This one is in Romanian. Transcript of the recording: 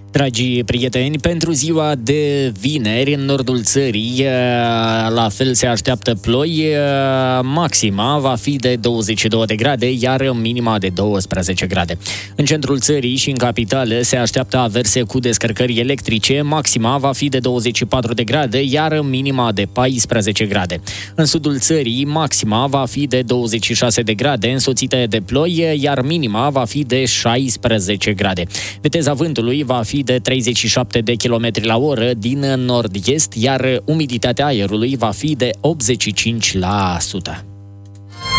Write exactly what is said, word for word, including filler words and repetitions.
Dragii prieteni, pentru ziua de vineri, în nordul țării, la fel se așteaptă ploi. Maxima va fi de douăzeci și două de grade, iar minima de douăsprezece grade. În centrul țării și în capitală se așteaptă averse cu descărcări electrice. Maxima va fi de douăzeci și patru de grade, iar minima de paisprezece grade. În sudul țării, maxima va fi de douăzeci și șase de grade, însoțită de ploi, iar minima va fi de șaisprezece grade. Viteza vântului va fi de treizeci și șapte de kilometri la oră din nord-est, iar umiditatea aerului va fi de optzeci și cinci la sută.